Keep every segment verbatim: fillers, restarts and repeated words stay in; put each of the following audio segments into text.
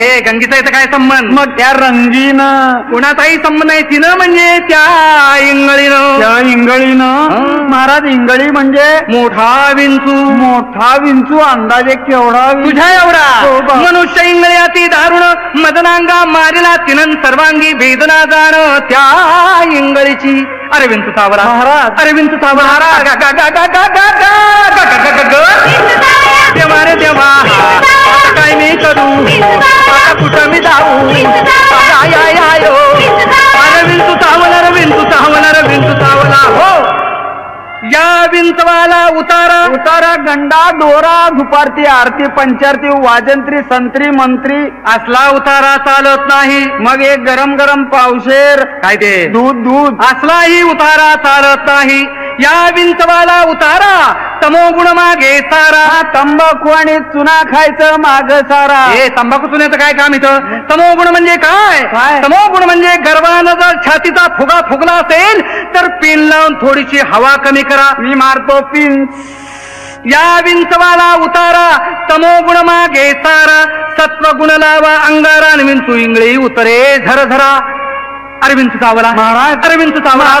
हे गंगेचा इथं काय संबंध? मग त्या रंगीनं कुणाचाही संबंध नाही. तिनं म्हणजे त्या इंगळीनं. त्या इंगळीनं महाराज इंगळी म्हणजे मोठा विंचू. मोठा विंचू अंदाजे केवढा विंचू? तुझ्या हो एवढा. बा. मनुष्य इंगळी अति दारुण मदनांगा मारिला तिनं सर्वांगी भेदना जाण त्या इंगळीची. अरे विंचू चावला महाराज. अरे विंचू चावला महाराज. गा गा गा गा गा गा गा गा गा गा गा. देवा रे देवा काय मी करू आता कुठं मी जाऊ. आय आय आयो. अरे विंचू चावला रे विंचू चावला रे विंचू चावला. हो या विंचवाला उतारा. उतारा गंडा दोरा दुपारती आरती पंचारती वाजंत्री संत्री मंत्री असला उतारा चालत नाही. मग एक गरम गरम पावशेर काय ते दूध दूध असलाही उतारा चालत नाही. या विंचवाला उतारा तमोगुण मागे सारा. तंबाखू आणि चुना खायचं माग सारा. हे तंबाखू चुन्याचं काय काम इथं? तमोगुण म्हणजे काय? काय? तमोगुण म्हणजे गर्वानं जर छातीचा फुगा फुगला असेल तर पिन लावून थोडीशी हवा कमी करा. मी मारतो पिन. या विंचवाला उतारा तमोगुण मागे सारा. सत्वगुण लावा अंगारा आणि विंचू इंगळी उतरे झरझरा. अरे विंचू चावला महाराज. अरे विंचू चावला.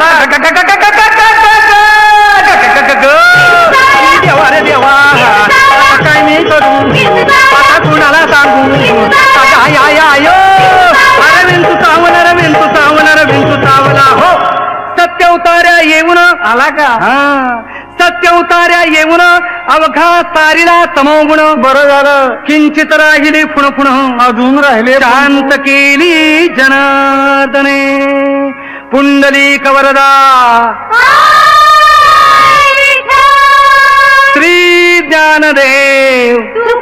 देवा रे देवा काय मी करू आता कुणाला सांगू. आय आय आयो. अरे विंचू चावला रे विंचू चावला रे विंचू चावला. हो सत्य उतार्या येऊन आला का? हा सत्य उतार्या येऊन अवघा सारीला तमोगुण. बरं झालं किंचित राहिली फुण फुण अजून राहिले. शांत केली जनार्दने पुंडलिक वरदा श्री ज्ञानदेव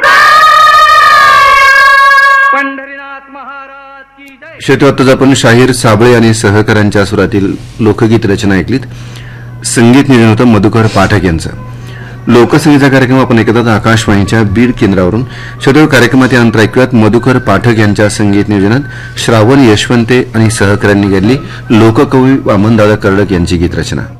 पंढरीनाथ महाराज की जय. शेवटी आत्ताच आपण शाहीर साबळे आणि सहकाऱ्यांच्या सुरातील लोकगीत रचना ऐकलीत. संगीत निवेदन होतं मधुकर पाठक यांचं. लोकसंगीता कार्यक्रम आपण ऐकतात आकाशवाणीच्या बीड केंद्रावरून. शेवटी कार्यक्रमात यानंतर ऐकूयात मधुकर पाठक यांच्या संगीत नियोजनात श्रावण यशवंते आणि सहकाऱ्यांनी गायली लोककवी वामनदादा कर्डक यांची गीतरचना.